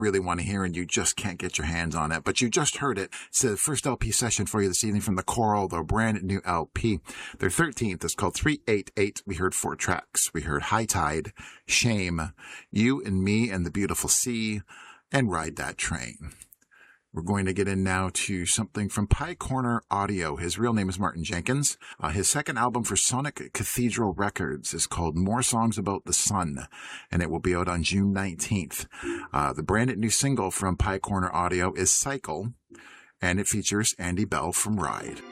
really want to hear and you just can't get your hands on it, but you just heard it. It's the first LP session for you this evening from the Coral, their brand new LP. Their 13th is called 388. We heard 4 tracks. We heard High Tide, Shame, You and Me and the Beautiful Sea, and Ride That Train. We're going to get in now to something from Pie Corner Audio. His real name is Martin Jenkins. His second album for Sonic Cathedral Records is called More Songs About the Sun, and it will be out on June 19th. The brand new single from Pie Corner Audio is Cycle, and it features Andy Bell from Ride.